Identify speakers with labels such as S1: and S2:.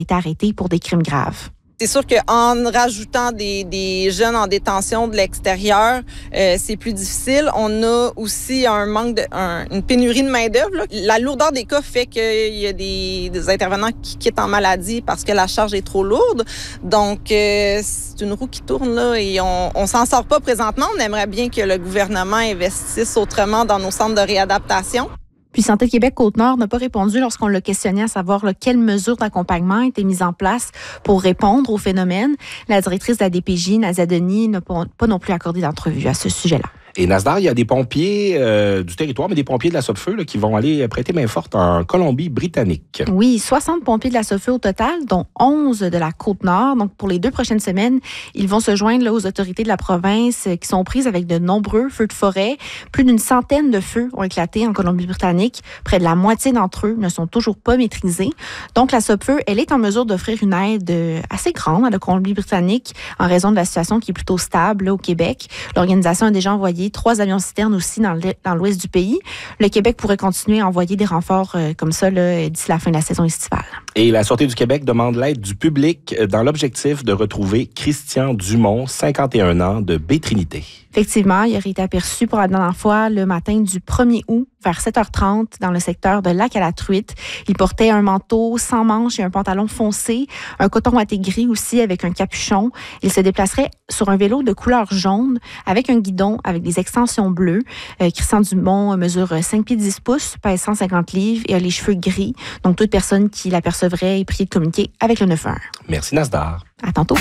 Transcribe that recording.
S1: été arrêtés pour des crimes graves.
S2: C'est sûr qu'en rajoutant des jeunes en détention de l'extérieur, c'est plus difficile. On a aussi un manque une pénurie de main-d'œuvre. La lourdeur des cas fait qu'il y a des intervenants qui quittent en maladie parce que la charge est trop lourde. Donc, c'est une roue qui tourne là et on s'en sort pas présentement. On aimerait bien que le gouvernement investisse autrement dans nos centres de réadaptation.
S1: Puis Santé Québec Côte-Nord n'a pas répondu lorsqu'on l'a questionné à savoir quelles mesures d'accompagnement étaient mises en place pour répondre au phénomène. La directrice de la DPJ, Nazia Denis, n'a pas non plus accordé d'entrevue à ce sujet-là.
S3: Et Nasdaq, il y a des pompiers du territoire, mais des pompiers de la Sopfeu qui vont aller prêter main forte en Colombie-Britannique.
S1: Oui, 60 pompiers de la Sopfeu au total, dont 11 de la Côte-Nord. Donc, pour les 2 prochaines semaines, ils vont se joindre aux autorités de la province qui sont prises avec de nombreux feux de forêt. Plus d'une centaine de feux ont éclaté en Colombie-Britannique. Près de la moitié d'entre eux ne sont toujours pas maîtrisés. Donc, la Sopfeu, elle est en mesure d'offrir une aide assez grande à la Colombie-Britannique en raison de la situation qui est plutôt stable là, au Québec. L'organisation a déjà envoyé 3 avions citernes aussi dans l'ouest du pays. Le Québec pourrait continuer à envoyer des renforts comme ça d'ici la fin de la saison estivale.
S3: Et la Sûreté du Québec demande l'aide du public dans l'objectif de retrouver Christian Dumont, 51 ans, de Baie-Trinité.
S1: Effectivement, il aurait été aperçu pour la dernière fois le matin du 1er août vers 7h30 dans le secteur de Lac-à-la-Truite. Il portait un manteau sans manches et un pantalon foncé, un coton watté gris aussi avec un capuchon. Il se déplacerait sur un vélo de couleur jaune avec un guidon avec des extensions bleues. Christian Dumont mesure 5 pieds 10 pouces, pèse 150 livres et a les cheveux gris. Donc, toute personne qui l'apercevrait est priée de communiquer avec le 911.
S3: Merci Nasdaq.
S1: À tantôt.